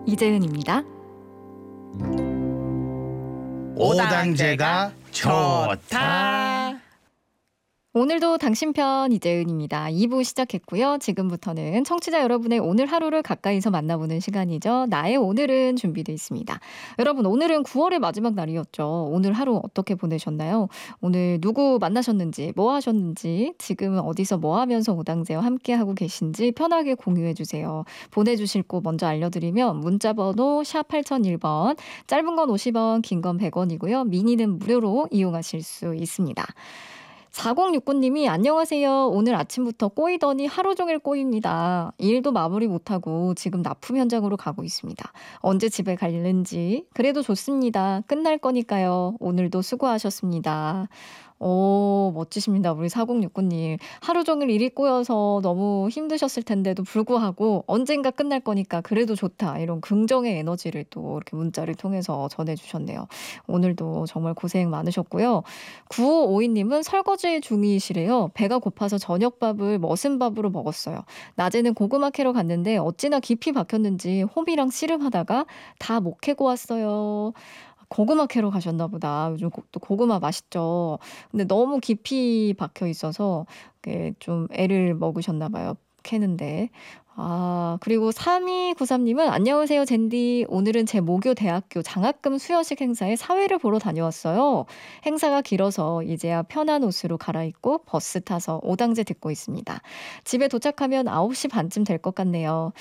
이재은입니다. 오당제가 좋다. 오늘도 당신 편 이재은입니다. 2부 시작했고요. 지금부터는 청취자 여러분의 오늘 하루를 가까이서 만나보는 시간이죠. 나의 오늘은 준비되어 있습니다. 여러분, 오늘은 9월의 마지막 날이었죠. 오늘 하루 어떻게 보내셨나요? 오늘 누구 만나셨는지, 뭐 하셨는지, 지금 어디서 뭐 하면서 오당제와 함께하고 계신지 편하게 공유해주세요. 보내주실 곳 먼저 알려드리면 문자번호 샵 8001번, 짧은 건 50원, 긴 건 100원이고요. 미니는 무료로 이용하실 수 있습니다. 4069님이 안녕하세요. 오늘 아침부터 꼬이더니 하루 종일 꼬입니다. 일도 마무리 못하고 지금 납품 현장으로 가고 있습니다. 언제 집에 갈는지 그래도 좋습니다. 끝날 거니까요. 오늘도 수고하셨습니다. 오, 멋지십니다. 우리 4069님. 하루 종일 일이 꼬여서 너무 힘드셨을 텐데도 불구하고 언젠가 끝날 거니까 그래도 좋다. 이런 긍정의 에너지를 또 이렇게 문자를 통해서 전해주셨네요. 오늘도 정말 고생 많으셨고요. 9552님은 설거지 중이시래요. 배가 고파서 저녁밥을 머슴밥으로 먹었어요. 낮에는 고구마 캐러 갔는데 어찌나 깊이 박혔는지 홈이랑 씨름하다가 다 못 캐고 왔어요. 고구마 캐러 가셨나 보다. 요즘 또 고구마 맛있죠. 근데 너무 깊이 박혀 있어서 좀 애를 먹으셨나 봐요. 캐는데. 그리고 3293님은 안녕하세요, 젠디. 오늘은 제 모교 대학교 장학금 수여식 행사에 사회를 보러 다녀왔어요. 행사가 길어서 이제야 편한 옷으로 갈아입고 버스 타서 오당제 듣고 있습니다. 집에 도착하면 9시 반쯤 될 것 같네요.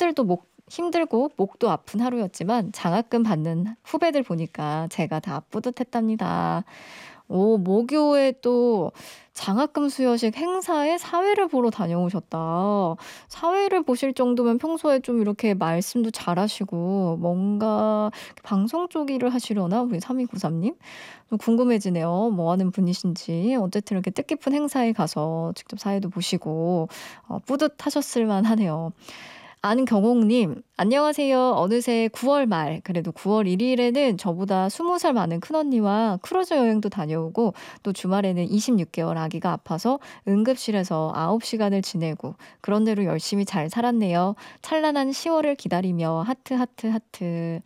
힘들고 목도 아픈 하루였지만 장학금 받는 후배들 보니까 제가 다 뿌듯했답니다. 오, 모교에 또 장학금 수여식 행사에 사회를 보러 다녀오셨다. 사회를 보실 정도면 평소에 좀 이렇게 말씀도 잘하시고 뭔가 방송 쪽 일을 하시려나? 우리 3293님? 좀 궁금해지네요. 뭐 하는 분이신지. 어쨌든 이렇게 뜻깊은 행사에 가서 직접 사회도 보시고 뿌듯하셨을 만하네요. 아는 경옥님, 안녕하세요. 어느새 9월 말, 그래도 9월 1일에는 저보다 20살 많은 큰언니와 크루즈 여행도 다녀오고 또 주말에는 26개월 아기가 아파서 응급실에서 9시간을 지내고 그런 대로 열심히 잘 살았네요. 찬란한 10월을 기다리며 하트 하트 하트.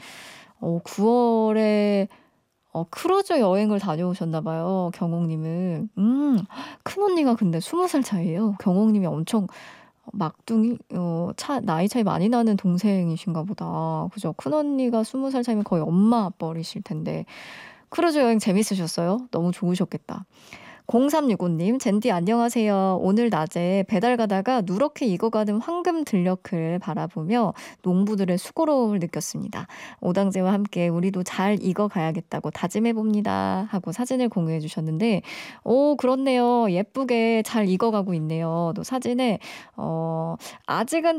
9월에 크루즈 여행을 다녀오셨나 봐요. 경옥님은. 큰언니가 근데 20살 차이예요. 경옥님이 엄청 막둥이 나이 차이 많이 나는 동생이신가 보다. 그죠? 큰언니가 20살 차이면 거의 엄마 아빠이실 텐데 크루즈 여행 재밌으셨어요? 너무 좋으셨겠다. 0365님, 젠디 안녕하세요. 오늘 낮에 배달 가다가 누렇게 익어가는 황금 들녘을 바라보며 농부들의 수고로움을 느꼈습니다. 오당제와 함께 우리도 잘 익어가야겠다고 다짐해봅니다. 하고 사진을 공유해 주셨는데 그렇네요. 예쁘게 잘 익어가고 있네요. 또 사진에 아직은